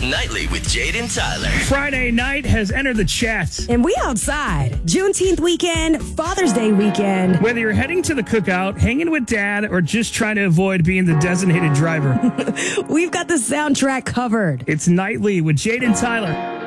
Nightly with Jade and Tyler. Friday night has entered the chat. And we outside. Juneteenth weekend, Father's Day weekend. Whether you're heading to the cookout, hanging with dad, or just trying to avoid being the designated driver, We've got the soundtrack covered. it's Nightly with Jade and Tyler.